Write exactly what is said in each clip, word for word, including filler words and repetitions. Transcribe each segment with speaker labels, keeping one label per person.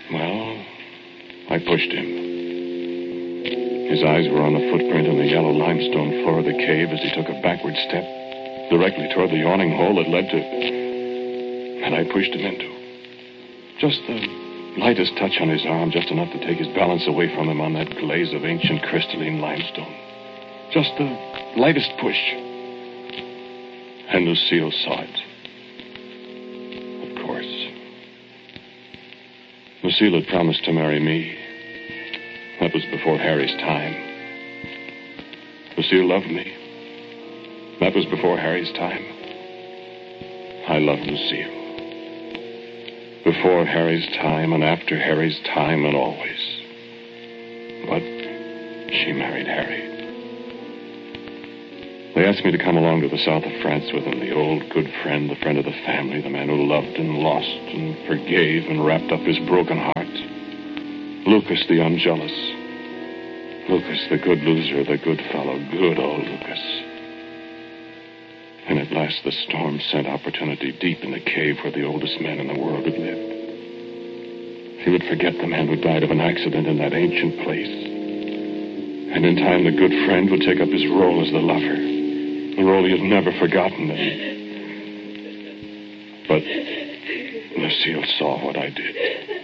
Speaker 1: Well, I pushed him. His eyes were on the footprint in the yellow limestone floor of the cave as he took a backward step directly toward the yawning hole that led to... And I pushed him into. Just the lightest touch on his arm, just enough to take his balance away from him on that glaze of ancient crystalline limestone. Just the lightest push. And Lucille saw it. Of course. Lucille had promised to marry me. That was before Harry's time. Lucille loved me. That was before Harry's time. I loved Lucille. Before Harry's time and after Harry's time and always. But she married Harry. They asked me to come along to the south of France with them, the old good friend, the friend of the family, the man who loved and lost and forgave and wrapped up his broken heart. Lucas the unjealous. Lucas the good loser, the good fellow, good old Lucas. And at last the storm sent opportunity deep in the cave where the oldest man in the world had lived. He would forget the man who died of an accident in that ancient place. And in time the good friend would take up his role as the lover. The role he had never forgotten. And... But Lucille saw what I did.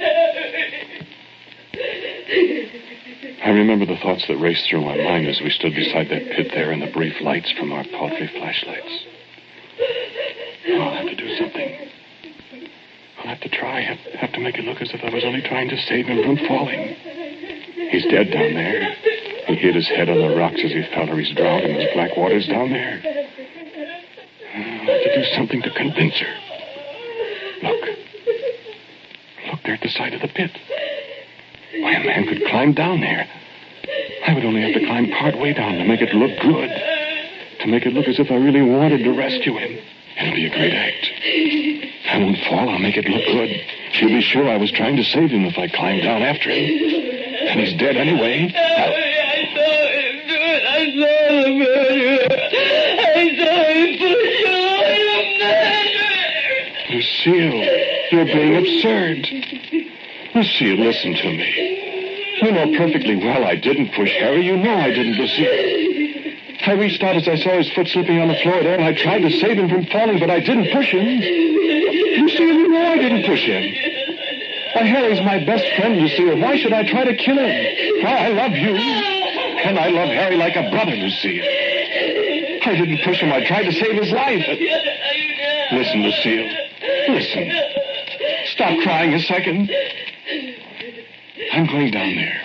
Speaker 1: I remember the thoughts that raced through my mind as we stood beside that pit there in the brief lights from our paltry flashlights. Oh, I'll have to do something. I'll have to try. Have, have to make it look as if I was only trying to save him from falling. He's dead down there. He hit his head on the rocks as he fell, or he's drowned in those black waters down there. I'll have to do something to convince her. Look. Look, there at the side of the pit. Why, a man could climb down there. I would only have to climb part way down to make it look good. To make it look as if I really wanted to rescue him. It'll be a great act. I won't fall. I'll make it look good. She'll be sure I was trying to save him if I climbed down after him. And he's dead anyway. I'll...
Speaker 2: I saw him do it. I saw the murderer. I saw him push away the murderer.
Speaker 1: Lucille, you're being absurd. Lucille, listen to me. You know perfectly well I didn't push Harry. You know I didn't, Lucille. I reached out as I saw his foot slipping on the floor there, and I tried to save him from falling, but I didn't push him. Lucille, you know I didn't push him. Why, Harry's my best friend, Lucille. Why should I try to kill him? Why, I love you. And I love Harry like a brother, Lucille. I didn't push him. I tried to save his life. Listen, Lucille. Listen. Stop crying a second. I'm going down there.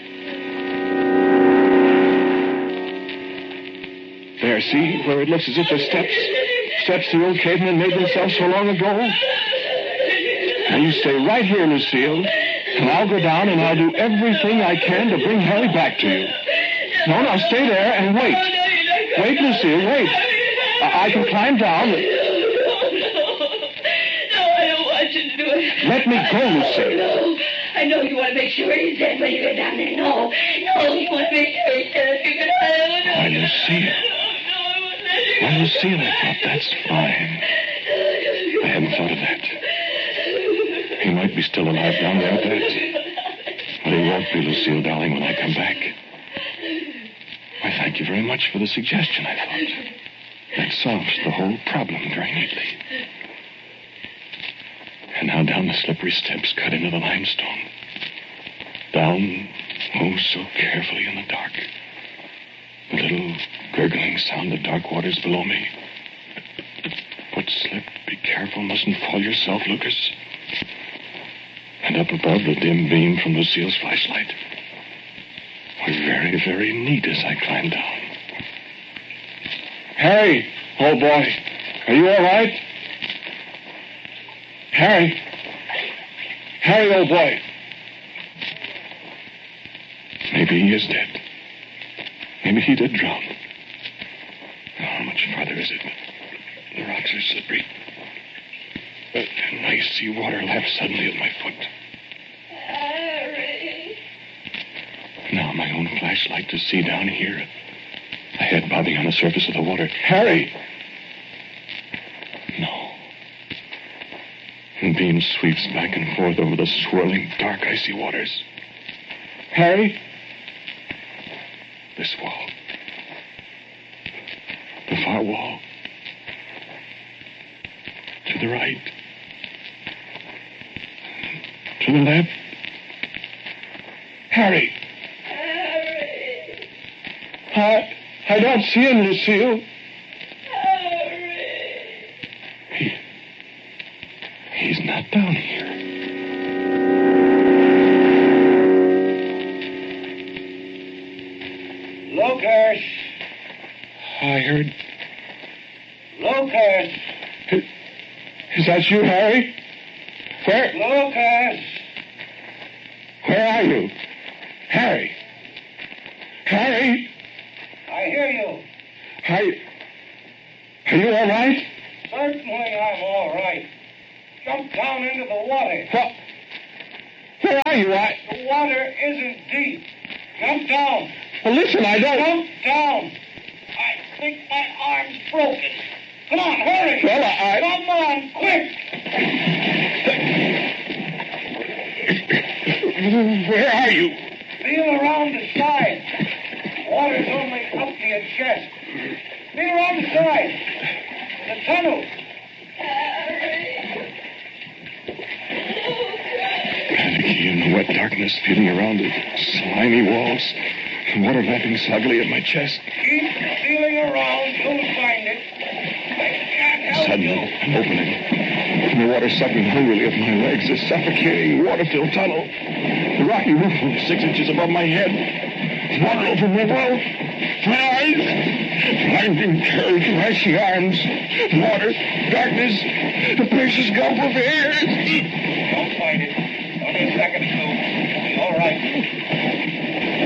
Speaker 1: There, see, where it looks as if there's steps. Steps the old cavemen made themselves so long ago. Now you stay right here, Lucille, and I'll go down and I'll do everything I can to bring Harry back to you. No, now stay there and wait. Wait, Lucille, wait. I, I can climb down.
Speaker 2: No, I don't want you to do it.
Speaker 1: Let me go, Lucille.
Speaker 2: No, I know you want to make sure he's dead when you get down there. No, no, you want to make sure he's dead. You can...
Speaker 1: Why, Lucille. Why, Lucille, I thought that's fine. I hadn't thought of that. He might be still alive down there at that. But he won't be, Lucille, darling, when I come back. Why, thank you very much for the suggestion, I thought. That solves the whole problem very neatly. And now down the slippery steps cut into the limestone. Down, oh, so carefully in the dark. The little gurgling sound of dark waters below me. Foot slip, be careful, mustn't fall yourself, Lucas. And up above, the dim beam from Lucille's flashlight. Was very, very neat as I climbed down. Harry, old boy, are you all right? Harry. Harry, old boy. Maybe he is dead. Maybe he did drown. Oh, how much farther is it? The rocks are slippery. An icy water lapped suddenly at my foot.
Speaker 2: Harry.
Speaker 1: Now my own flashlight to see down here. A head bobbing on the surface of the water. Harry! No. beam sweeps back and forth over the swirling, dark, icy waters.
Speaker 3: Harry?
Speaker 1: This wall. The far wall. To the right. To the left.
Speaker 3: Harry!
Speaker 2: Harry!
Speaker 3: I, I don't see him, Lucille.
Speaker 2: Harry!
Speaker 1: He, he's not down here.
Speaker 4: Lucas!
Speaker 3: I heard...
Speaker 4: Lucas!
Speaker 3: Is, is that you, Harry? Where...
Speaker 4: Lucas!
Speaker 3: Where are you? Harry! Harry!
Speaker 4: I hear you.
Speaker 3: Are you... Are you all right?
Speaker 4: Certainly I'm all right. Jump down into the water.
Speaker 3: What? Where are you? I...
Speaker 4: The water isn't deep. Jump down.
Speaker 3: Well, listen, I don't...
Speaker 4: Jump down. I think my arm's broken. Come on, hurry.
Speaker 3: Well, I...
Speaker 4: Come on, quick.
Speaker 3: Where are you?
Speaker 4: Feel around the side. Water's only up to your chest. Feel around the side. The tunnel.
Speaker 1: Panicky in the wet darkness, feeling around the slimy walls. Water lapping sluggily at my chest.
Speaker 4: Keep feeling around. You'll find it. I can't help
Speaker 1: Suddenly,
Speaker 4: you.
Speaker 1: an opening. And the water sucking hungrily at my legs. A suffocating, water-filled tunnel. The rocky roof was six inches above my head. Water over my mouth. My eyes. Blinding curves of icy arms. Water. Darkness. The precious gulp of air.
Speaker 4: Don't fight it. Only a second or two. You'll be all right.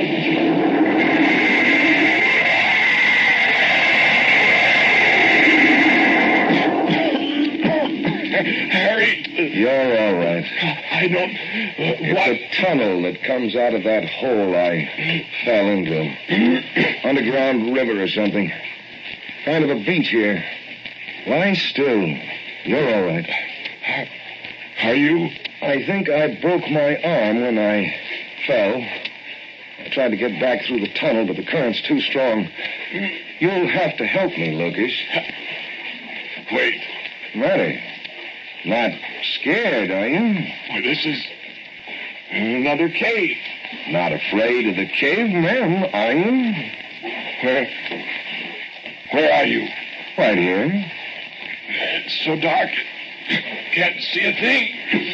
Speaker 1: Harry.
Speaker 5: You're all right.
Speaker 1: I don't... Uh,
Speaker 5: It's
Speaker 1: what?
Speaker 5: a tunnel that comes out of that hole I fell into. Underground river or something. Kind of a beach here. Lie still. You're all right.
Speaker 1: Are you?
Speaker 5: I think I broke my arm when I fell. I tried to get back through the tunnel, but the current's too strong. You'll have to help me, Lucas.
Speaker 1: Wait.
Speaker 5: Matter? Not scared, are you?
Speaker 1: Why, this is another cave.
Speaker 5: Not afraid of the cavemen, are you?
Speaker 1: Where... Where are you?
Speaker 5: Right here.
Speaker 1: It's so dark. Can't see a thing.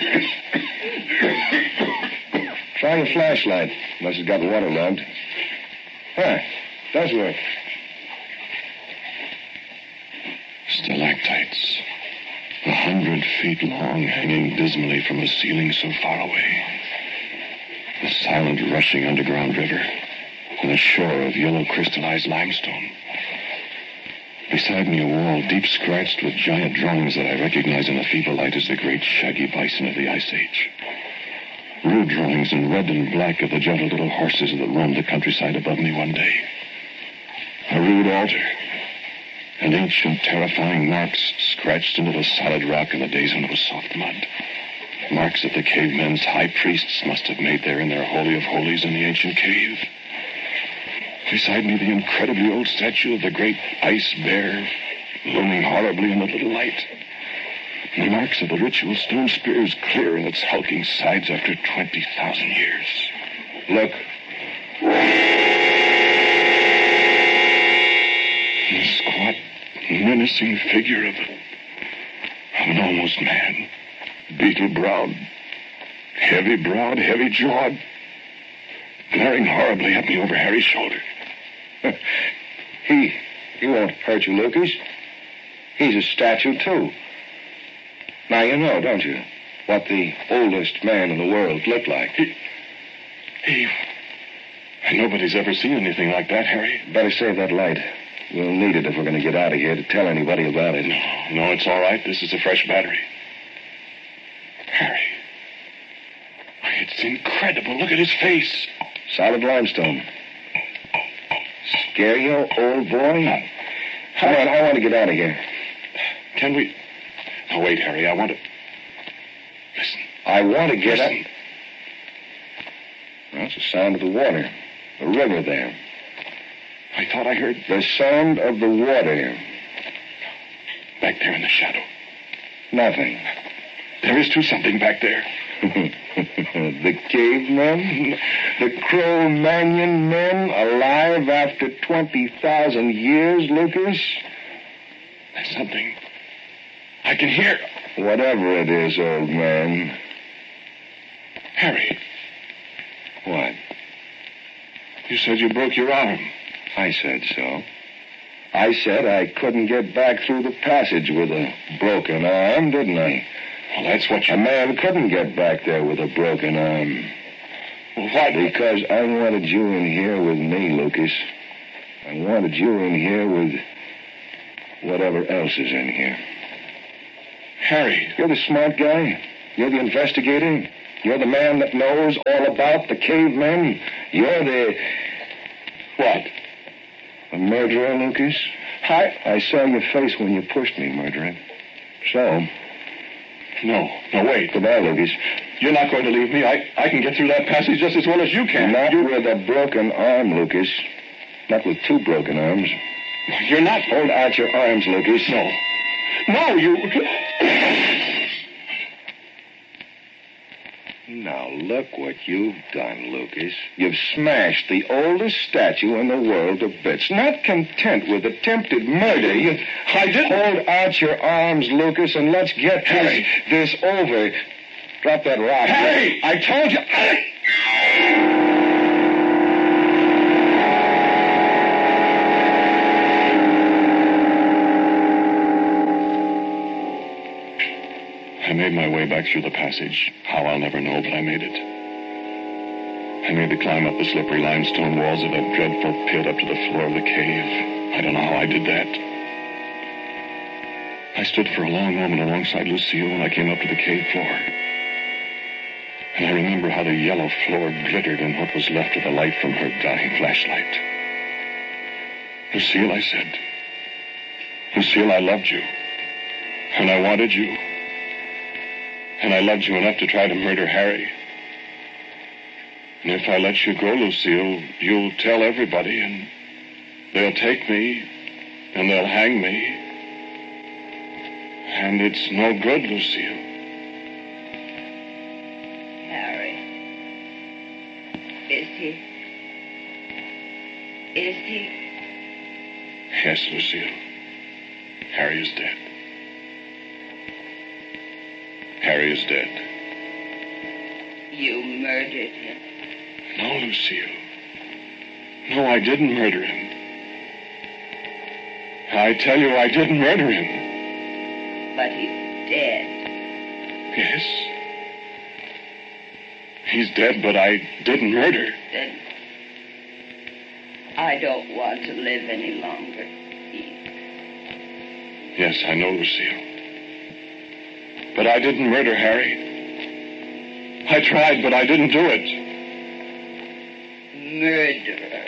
Speaker 5: Try your flashlight, unless it's got waterlogged. Huh, does work.
Speaker 1: Stalactites. A hundred feet long, hanging dismally from a ceiling so far away. A silent, rushing underground river, and a shore of yellow crystallized limestone. Beside me, a wall deep scratched with giant drawings that I recognize in the feeble light as the great shaggy bison of the Ice Age. Rude drawings in red and black of the gentle little horses that roamed the countryside above me one day. A rude altar. And ancient, terrifying marks scratched into the solid rock in the days when it was soft mud. Marks that the cavemen's high priests must have made there in their holy of holies in the ancient cave. Beside me, the incredibly old statue of the great ice bear, looming horribly in the little light. The marks of the ritual stone spears clear in its hulking sides after twenty thousand years.
Speaker 5: Look.
Speaker 1: The squat, menacing figure of, of an almost man. Beetle-browed, heavy-browed, heavy-jawed, glaring horribly at me over Harry's shoulder.
Speaker 5: he, he won't hurt you, Lucas. He's a statue, too. Now you know, don't you, what the oldest man in the world looked like?
Speaker 1: He... He... Nobody's ever seen anything like that, Harry.
Speaker 5: Better save that light. We'll need it if we're going to get out of here to tell anybody about it.
Speaker 1: No, no, it's all right. This is a fresh battery. Harry. It's incredible. Look at his face.
Speaker 5: Solid limestone. Scare you, old boy? Come on, I want to get out of here.
Speaker 1: Can we... Oh, wait, Harry. I want to...
Speaker 5: I want to get
Speaker 1: Listen.
Speaker 5: up. That's the sound of the water. The river there.
Speaker 1: I thought I heard
Speaker 5: The sound of the water.
Speaker 1: back there in the shadow.
Speaker 5: Nothing.
Speaker 1: There is, too, something back there.
Speaker 5: The cavemen? The Cro-Magnon men alive after twenty thousand years, Lucas?
Speaker 1: There's something. I can hear.
Speaker 5: Whatever it is, old man.
Speaker 1: Harry,
Speaker 5: What?
Speaker 1: you said you broke your arm.
Speaker 5: I said so. I said I couldn't get back through the passage with a broken arm, didn't I?
Speaker 1: Well, that's what
Speaker 5: A
Speaker 1: you...
Speaker 5: man couldn't get back there with a broken arm.
Speaker 1: Well, why?
Speaker 5: Because I wanted you in here with me, Lucas. I wanted you in here with whatever else is in here.
Speaker 1: Harry.
Speaker 5: You're the smart guy. You're the investigator. You're the man that knows all about the cavemen. You're the...
Speaker 1: What?
Speaker 5: A murderer, Lucas?
Speaker 1: I...
Speaker 5: I saw your face when you pushed me, murderer. So,
Speaker 1: No. No, wait.
Speaker 5: goodbye, Lucas.
Speaker 1: You're not going to leave me. I, I can get through that passage just as well as you can.
Speaker 5: Not
Speaker 1: You...
Speaker 5: with a broken arm, Lucas. Not with two broken arms.
Speaker 1: You're not...
Speaker 5: Hold out your arms, Lucas.
Speaker 1: No. No, you...
Speaker 5: Now, look what you've done, Lucas. You've smashed the oldest statue in the world to bits. Not content with attempted murder, you...
Speaker 1: I didn't...
Speaker 5: Hold out your arms, Lucas, and let's get this,
Speaker 1: Harry.
Speaker 5: this over. Drop that rock.
Speaker 1: Harry!
Speaker 5: I told you...
Speaker 1: I made my way back through the passage. How, I'll never know, but I made it. I made the climb up the slippery limestone walls of that dreadful pit up to the floor of the cave. I don't know how I did that. I stood for a long moment alongside Lucille when I came up to the cave floor. And I remember how the yellow floor glittered in what was left of the light from her dying flashlight. Lucille, I said. Lucille, I loved you. And I wanted you. And I loved you enough to try to murder Harry. And if I let you go, Lucille, you'll tell everybody, and they'll take me, and they'll hang me. And it's no good, Lucille.
Speaker 2: Harry. Is he? Is he?
Speaker 1: Yes, Lucille. Harry is dead. Harry is dead.
Speaker 2: You murdered him.
Speaker 1: No, Lucille. No, I didn't murder him. I tell you, I didn't murder him.
Speaker 2: But he's dead.
Speaker 1: Yes. He's dead, but I didn't murder.
Speaker 2: Then I don't want to live any longer.
Speaker 1: Yes, I know, Lucille. But I didn't murder Harry. I tried, but I didn't do it.
Speaker 2: Murderer.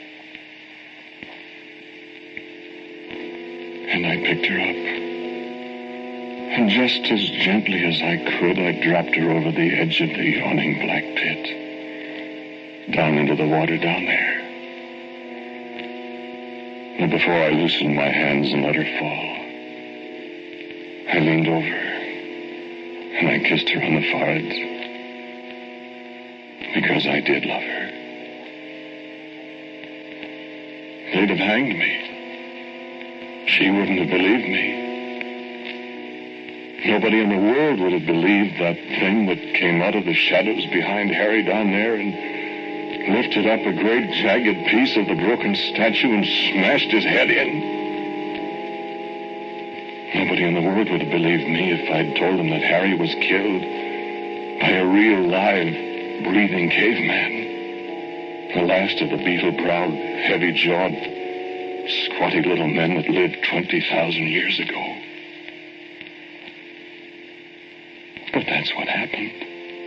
Speaker 1: And I picked her up. And just as gently as I could, I dropped her over the edge of the yawning black pit. Down into the water down there. And before I loosened my hands and let her fall, I leaned over and I kissed her on the forehead. Because I did love her. They'd have hanged me. She wouldn't have believed me. Nobody in the world would have believed that thing that came out of the shadows behind Harry down there and lifted up a great jagged piece of the broken statue and smashed his head in. Nobody in the world would have believed me if I'd told them that Harry was killed by a real, live, breathing caveman. The last of the beetle-browed, heavy-jawed, squatty little men that lived twenty thousand years ago. But that's what happened.